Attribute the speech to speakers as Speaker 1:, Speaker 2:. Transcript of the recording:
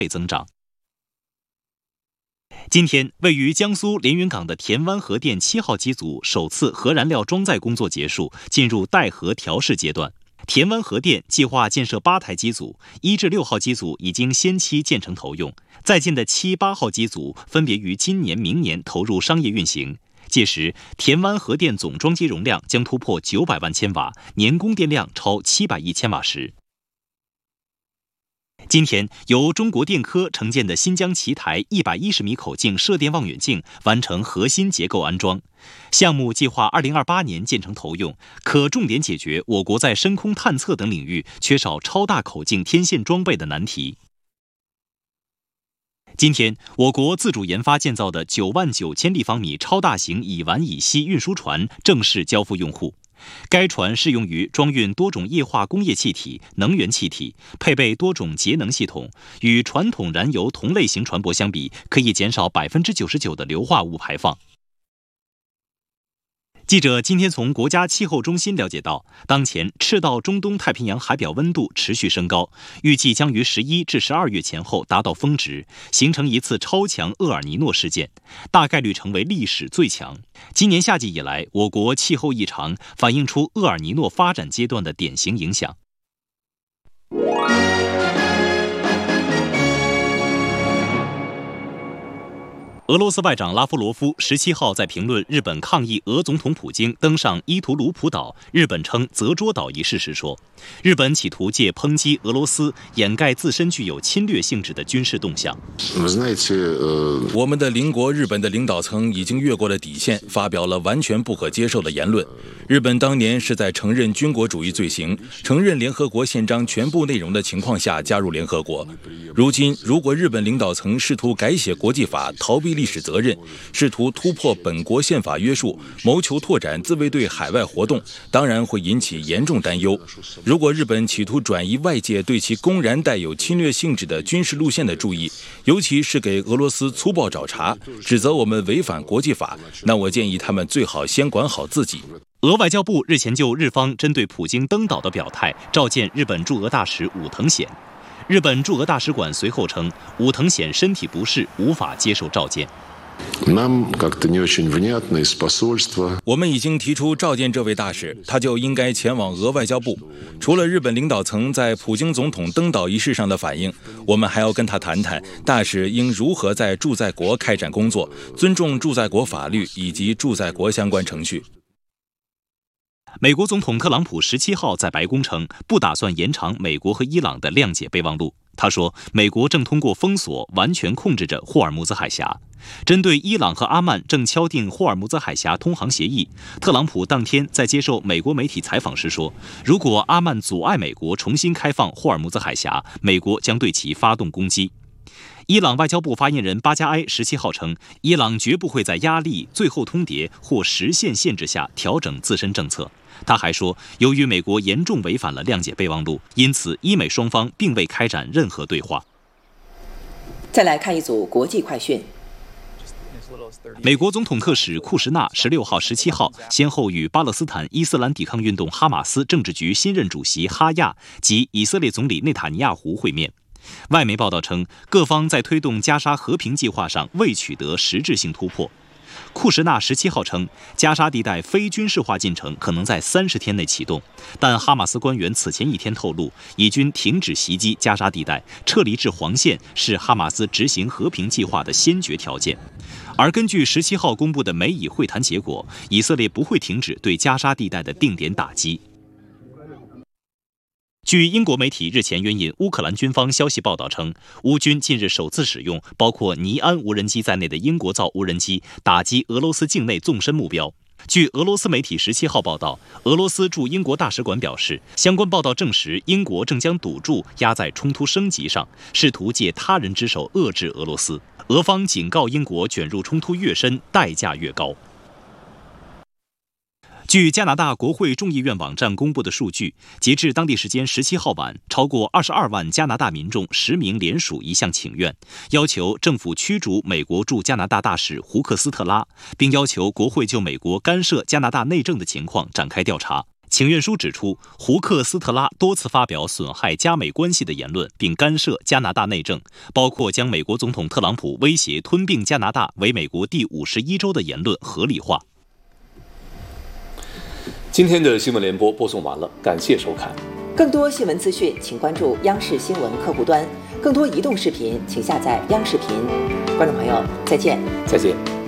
Speaker 1: 倍增长。今天，位于江苏连云港的田湾核电7号机组首次核燃料装载工作结束，进入待核调试阶段。田湾核电计划建设8台机组，1至6号机组已经先期建成投用，在建的7、8号机组分别于今年、明年投入商业运行。届时，田湾核电总装机容量将突破900万千瓦，年供电量超700亿千瓦时。今天，由中国电科承建的新疆奇台110米口径射电望远镜完成核心结构安装，项目计划2028年建成投用，可重点解决我国在深空探测等领域缺少超大口径天线装备的难题。今天，我国自主研发建造的99000立方米超大型乙烷乙烯运输船正式交付用户。该船适用于装运多种液化工业气体、能源气体，配备多种节能系统，与传统燃油同类型船舶相比，可以减少99%的硫化物排放。记者今天从国家气候中心了解到，当前赤道中东太平洋海表温度持续升高，预计将于11至12月前后达到峰值，形成一次超强厄尔尼诺事件，大概率成为历史最强。今年夏季以来，我国气候异常反映出厄尔尼诺发展阶段的典型影响。俄罗斯外长拉夫罗夫17号在评论日本抗议俄总统普京登上伊图鲁普岛，日本称泽捉岛一事时说，日本企图借抨击俄罗斯掩盖自身具有侵略性质的军事动向。
Speaker 2: 我们的邻国日本的领导层已经越过了底线，发表了完全不可接受的言论。日本当年是在承认军国主义罪行、承认联合国宪章全部内容的情况下加入联合国。如今，如果日本领导层试图改写国际法，逃避历史责任，试图突破本国宪法约束，谋求拓展自卫队海外活动，当然会引起严重担忧。如果日本企图转移外界对其公然带有侵略性质的军事路线的注意，尤其是给俄罗斯粗暴找茬，指责我们违反国际法，那我建议他们最好先管好自己。
Speaker 1: 俄外交部日前就日方针对普京登岛的表态召见日本驻俄大使武藤显。日本驻俄大使馆随后称，武藤显身体不适，无法接受召见。
Speaker 2: 我们已经提出召见这位大使，他就应该前往俄外交部。除了日本领导层在普京总统登岛一事上的反应，我们还要跟他谈谈大使应如何在驻在国开展工作，尊重驻在国法律以及驻在国相关程序。
Speaker 1: 美国总统特朗普17号在白宫称，不打算延长美国和伊朗的谅解备忘录。他说，美国正通过封锁完全控制着霍尔木兹海峡。针对伊朗和阿曼正敲定霍尔木兹海峡通航协议，特朗普当天在接受美国媒体采访时说，如果阿曼阻碍美国重新开放霍尔木兹海峡，美国将对其发动攻击。伊朗外交部发言人巴加埃17号称，伊朗绝不会在压力、最后通牒或时限限制下调整自身政策。他还说，由于美国严重违反了谅解备忘录，因此伊美双方并未开展任何对话。
Speaker 3: 再来看一组国际快讯。
Speaker 1: 美国总统特使库什纳16号、17号先后与巴勒斯坦伊斯兰抵抗运动哈马斯政治局新任主席哈亚及以色列总理内塔尼亚胡会面。外媒报道称，各方在推动加沙和平计划上未取得实质性突破。库什纳17号称，加沙地带非军事化进程可能在30天内启动，但哈马斯官员此前一天透露，以军停止袭击加沙地带，撤离至黄线是哈马斯执行和平计划的先决条件。而根据17号公布的美以会谈结果，以色列不会停止对加沙地带的定点打击。据英国媒体日前援引乌克兰军方消息报道称，乌军近日首次使用包括尼安无人机在内的英国造无人机打击俄罗斯境内纵深目标。据俄罗斯媒体17号报道，俄罗斯驻英国大使馆表示，相关报道证实英国正将赌注压在冲突升级上，试图借他人之手遏制俄罗斯。俄方警告英国，卷入冲突越深，代价越高。据加拿大国会众议院网站公布的数据，截至当地时间17号晚，超过22万加拿大民众实名联署一项请愿，要求政府驱逐美国驻加拿大大使胡克斯特拉，并要求国会就美国干涉加拿大内政的情况展开调查。 请愿书指出，胡克斯特拉多次发表损害加美关系的言论，并干涉加拿大内政，包括将美国总统特朗普威胁吞并加拿大为美国第51州的言论合理化。
Speaker 4: 今天的新闻联播播送完了，感谢收看。
Speaker 3: 更多新闻资讯，请关注央视新闻客户端。更多移动视频，请下载央视频。观众朋友，再见。
Speaker 4: 再见。